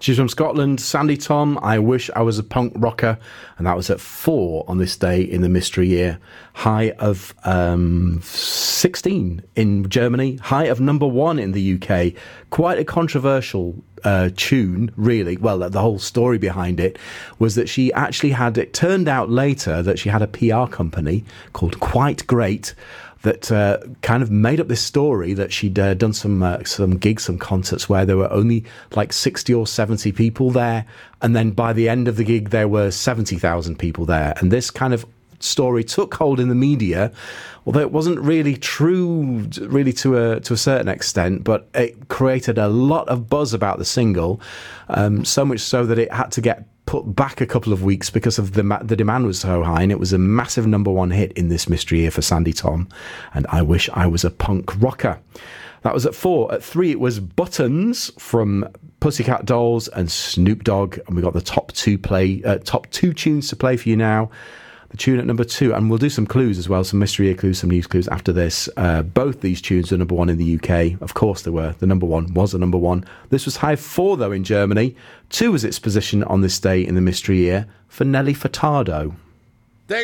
She's from Scotland. Sandy Tom, I Wish I Was a Punk Rocker. And that was at 4 on this day in the mystery year. High of 16 in Germany. High of number 1 in the UK. Quite a controversial tune, really. Well, the whole story behind it was that she actually had, it turned out later that she had a PR company called Quite Great that kind of made up this story that she'd done some gigs, some concerts where there were only like 60 or 70 people there. And then by the end of the gig, there were 70,000 people there. And this kind of story took hold in the media, although it wasn't really true, really to a certain extent, but it created a lot of buzz about the single, so much so that it had to get put back a couple of weeks because of the demand was so high, and it was a massive number 1 hit in this mystery year for Sandy Tom, and I Wish I Was a Punk Rocker. That was at 4. At 3, it was Buttons from Pussycat Dolls and Snoop Dogg, and we got the top two tunes to play for you now. The tune at number 2, and we'll do some clues as well, some mystery year clues, some news clues after this. Both these tunes are number 1 in the UK. Of course they were. The number 1 was the number 1. This was high 4, though, in Germany. 2 was its position on this day in the mystery year for Nelly Furtado.